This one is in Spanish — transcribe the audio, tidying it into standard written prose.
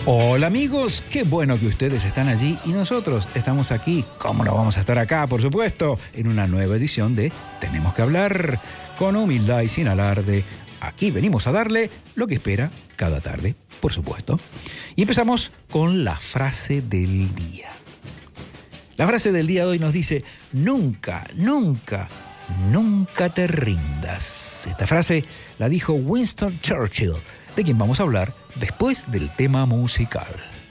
Hola amigos, qué bueno que ustedes están allí y nosotros estamos aquí. ¿Cómo no vamos a estar acá, por supuesto? En una nueva edición de Tenemos que hablar, con humildad y sin alarde. Aquí venimos a darle lo que espera cada tarde, por supuesto. Y empezamos con la frase del día. La frase del día de hoy nos dice: nunca, nunca, nunca te rindas. Esta frase la dijo Winston Churchill, de quien vamos a hablar después del tema musical.